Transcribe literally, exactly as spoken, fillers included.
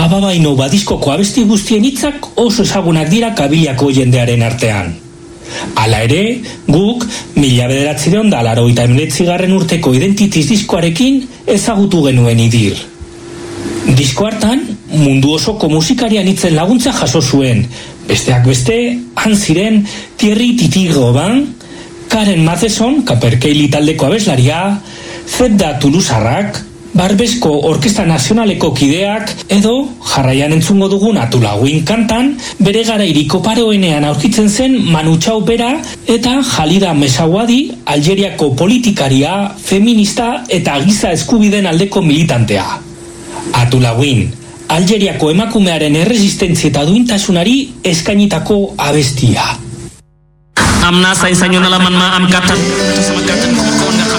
Ababaino badiskoko abesti guztien hitzak oso ezagunak dira kabiliako jendearen artean. Hala ere, guk, mila bederatziehun eta laurogeita hemeretzigarren urteko Identities diskoarekin ezagutu genuen Idir. Disko hartan, mundu osoko musikarian hitzen laguntza jaso zuen, besteak beste, han ziren Thierry Titi Robin, Karen Matheson, Capercaillie taldeko abeslaria, Zebda Toulousarrak, Barbesko Orkestra Nazionaleko kideak, edo jarraian entzungo dugun Atulagüin kantan, bere garairiko paroenean aurkitzen zen Manu Chao bera eta Jalida Messaouadi, Algeriako politikaria, feminista eta giza eskubideen aldeko militantea. Atulagüin, Algeriako emakumearen erresistentzia eta duintasunari eskainitako abestia. Amna zain zainun alaman ma am katan sama katan